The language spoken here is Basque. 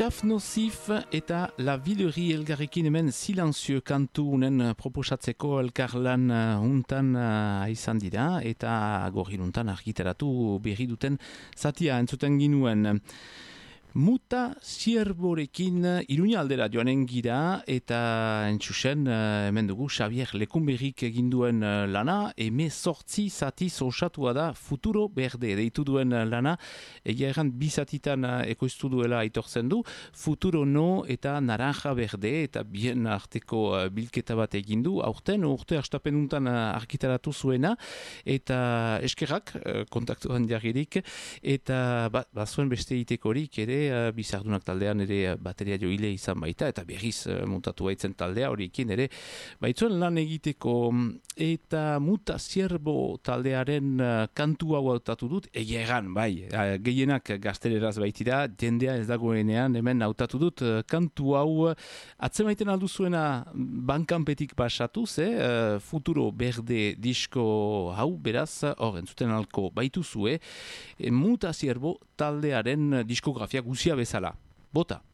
Caf Nocif eta La Villerie elgarrekin hemen Silenzieux kantu unen proposatzeko elkarlan untan izan dira eta gorriluntan argitaratu berri duten zatia entzuten ginuen. Muta Zierborekin Iruña aldera joanen gira eta entxusen hemen dugu Xavier Lekunberrik eginduen lana, 18 zatiz osatua da Futuro Berde deitu duen lana, egia erran bi zatitan ekoiztu duela aitortzen du, Futuro No eta Naranja Berde eta bien arteko bilketa bat egindu, aurten urte hastapenuntan argitaratu zuena eta eskerrak kontaktuan jarririk eta bazuen beste itekorik ere Bizardunak taldean ere bateria joile izan baita eta berriz mutatu baitzen taldea horiekin ere baitzuen lan egiteko eta Muta Zierbo taldearen kantu hau hautatu dut egia egan, bai, gehienak gazteleraz baitira, jendea ez dagoenean hemen hautatu dut kantu hau atzemaiten alduzuena bankanpetik pasatuz, Futuro Berde disko hau beraz hor entzuten alko baituzue Muta Zierbo taldearen diskografia guzia bezala. Bota!